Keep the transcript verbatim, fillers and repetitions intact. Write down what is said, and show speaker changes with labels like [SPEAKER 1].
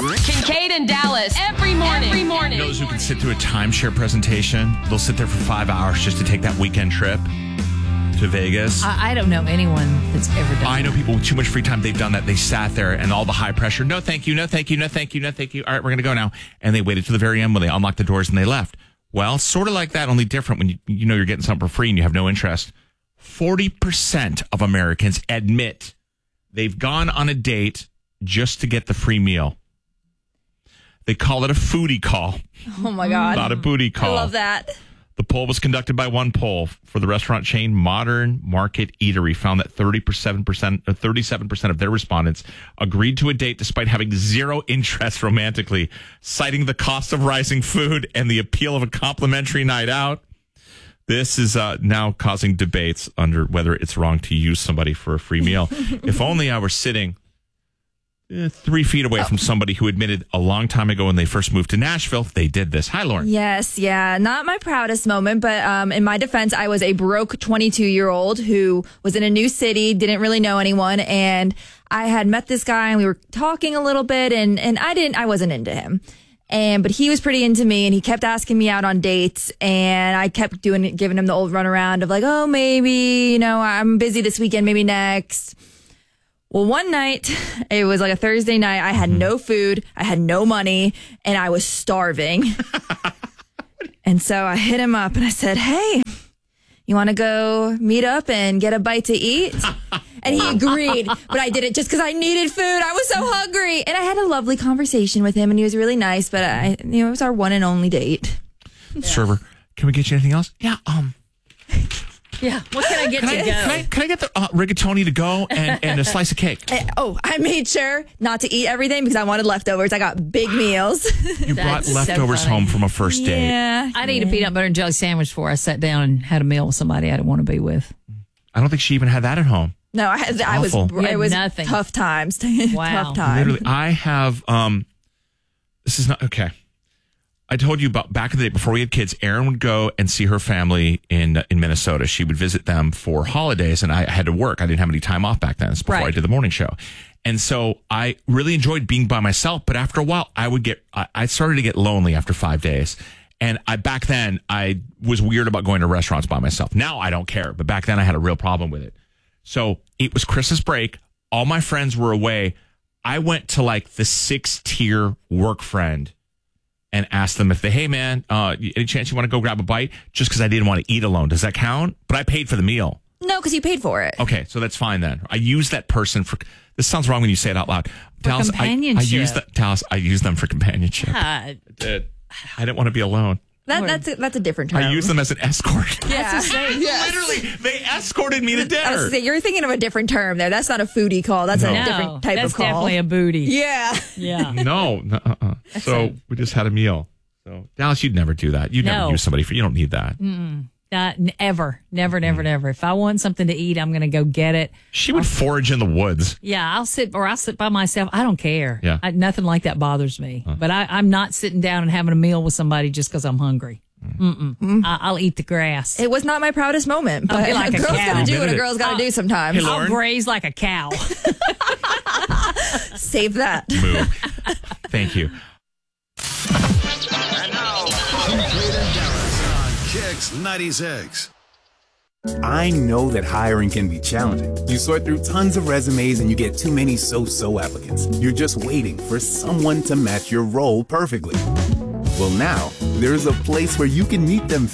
[SPEAKER 1] Kincaid and Dallas every morning. Every morning.
[SPEAKER 2] Those who can sit through a timeshare presentation, they'll sit there for five hours just to take that weekend trip to Vegas.
[SPEAKER 3] I, I don't know anyone that's ever done
[SPEAKER 2] I know
[SPEAKER 3] that.
[SPEAKER 2] people with too much free time. They've done that. They sat there and all the high pressure. No, thank you. No, thank you. No, thank you. No, thank you. All right, we're going to go now. And they waited to the very end when they unlocked the doors and they left. Well, sort of like that, only different when you, you know you're getting something for free and you have no interest. forty percent of Americans admit they've gone on a date just to get the free meal. They call it a foodie call.
[SPEAKER 4] Oh, my God.
[SPEAKER 2] Not a booty call.
[SPEAKER 4] I love that.
[SPEAKER 2] The poll was conducted by one poll for the restaurant chain Modern Market Eatery, found that thirty-seven percent, or thirty-seven percent of their respondents agreed to a date despite having zero interest romantically, citing the cost of rising food and the appeal of a complimentary night out. This is uh, now causing debates under whether it's wrong to use somebody for a free meal. If only I were sitting eh, three feet away from somebody who admitted a long time ago when they first moved to Nashville, they did this. Hi, Lauren.
[SPEAKER 4] Yes, yeah. Not my proudest moment, but um, in my defense, I was a broke twenty-two-year-old who was in a new city, didn't really know anyone, and I had met this guy, and we were talking a little bit, and, and I didn't, I wasn't into him. And, but he was pretty into me and he kept asking me out on dates and I kept doing it, giving him the old runaround of like, oh, maybe, you know, I'm busy this weekend, maybe next. Well, one night, it was like a Thursday night. I had no food. I had no money and I was starving. And so I hit him up and I said, hey, you want to go meet up and get a bite to eat? And he agreed, but I did it just because I needed food. I was so hungry. And I had a lovely conversation with him, and he was really nice, but I, you know, it was our one and only date.
[SPEAKER 2] Yeah. Server, can we get you anything else? Yeah, um...
[SPEAKER 3] Yeah, what can I get
[SPEAKER 2] can
[SPEAKER 3] to
[SPEAKER 2] I,
[SPEAKER 3] go?
[SPEAKER 2] Can I, can I get the uh, rigatoni to go and, and a slice of cake?
[SPEAKER 4] Uh, oh, I made sure not to eat everything because I wanted leftovers. I got big meals.
[SPEAKER 2] You brought
[SPEAKER 3] That's
[SPEAKER 2] leftovers
[SPEAKER 3] so
[SPEAKER 2] home from a first date.
[SPEAKER 4] Yeah.
[SPEAKER 3] I'd eat a peanut butter and jelly sandwich before I sat down and had a meal with somebody I didn't want to be with.
[SPEAKER 2] I don't think she even had that at home.
[SPEAKER 4] No, I, had, I was.
[SPEAKER 2] Awful.
[SPEAKER 4] It was
[SPEAKER 3] nothing.
[SPEAKER 4] tough times.
[SPEAKER 3] Wow.
[SPEAKER 4] Tough time.
[SPEAKER 2] Literally, I have. Um, this is not okay. I told you about back in the day before we had kids. Erin would go and see her family in uh, in Minnesota. She would visit them for holidays, and I had to work. I didn't have any time off back then. It's before
[SPEAKER 3] Right.
[SPEAKER 2] I did the morning show, and so I really enjoyed being by myself. But after a while, I would get. I, I started to get lonely after five days. And I back then I was weird about going to restaurants by myself. Now I don't care, but back then I had a real problem with it. So it was Christmas break. All my friends were away. I went to like the six tier work friend and asked them if they, hey man, uh, any chance you want to go grab a bite? Just because I didn't want to eat alone. Does that count? But I paid for the meal.
[SPEAKER 4] No, because you paid for it.
[SPEAKER 2] Okay, so that's fine then. I use that person for. This sounds wrong when you say it out loud.
[SPEAKER 3] For
[SPEAKER 2] Dallas,
[SPEAKER 3] companionship.
[SPEAKER 2] I, I use that. Dallas, I use them for companionship.
[SPEAKER 3] God.
[SPEAKER 2] I did. I didn't want to be alone.
[SPEAKER 4] That, that's a, that's a different term.
[SPEAKER 2] I use them as an escort.
[SPEAKER 4] Yeah.
[SPEAKER 3] Yes.
[SPEAKER 2] Literally, they escorted me to
[SPEAKER 4] I was
[SPEAKER 2] dinner.
[SPEAKER 4] gonna say, you're thinking of a different term there. That's not a foodie call. That's
[SPEAKER 2] No.
[SPEAKER 4] a different type
[SPEAKER 3] that's
[SPEAKER 4] of call.
[SPEAKER 3] definitely a booty.
[SPEAKER 4] Yeah.
[SPEAKER 3] Yeah.
[SPEAKER 2] No, no uh-uh. So
[SPEAKER 3] a-
[SPEAKER 2] we just had a meal. So Dallas, you'd never do that. You'd
[SPEAKER 3] No.
[SPEAKER 2] never use somebody for. You don't need that.
[SPEAKER 3] Not ever, never, never, never. If I want something to eat, I'm going to go get it.
[SPEAKER 2] She would forage in the woods.
[SPEAKER 3] Yeah, I'll sit or I'll sit by myself. I don't care.
[SPEAKER 2] Yeah.
[SPEAKER 3] I, nothing like that bothers me. But I, I'm not sitting down and having a meal with somebody just because I'm hungry. Mm-mm. I, I'll eat the grass.
[SPEAKER 4] It was not my proudest moment, but
[SPEAKER 3] I'll be like
[SPEAKER 4] a
[SPEAKER 3] a
[SPEAKER 4] girl's
[SPEAKER 3] cow.
[SPEAKER 4] got to do what a
[SPEAKER 2] Admitted it.
[SPEAKER 4] girl's got to
[SPEAKER 3] Uh,
[SPEAKER 4] do sometimes.
[SPEAKER 2] Hey,
[SPEAKER 3] I'll
[SPEAKER 2] Lauren.
[SPEAKER 3] graze like a cow.
[SPEAKER 4] Save that.
[SPEAKER 2] Move. Thank you.
[SPEAKER 5] And now, Kincaid and Dallas on Kicks ninety-six.
[SPEAKER 6] I know that hiring can be challenging. You sort through tons of resumes and you get too many so-so applicants. You're just waiting for someone to match your role perfectly. Well, now, there's a place where you can meet them